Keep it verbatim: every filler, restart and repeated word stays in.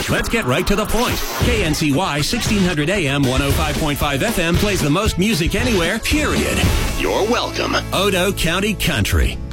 Let's get right to the point. K N C Y sixteen hundred A M one oh five point five F M plays the most music anywhere, period. You're welcome. Odo County Country.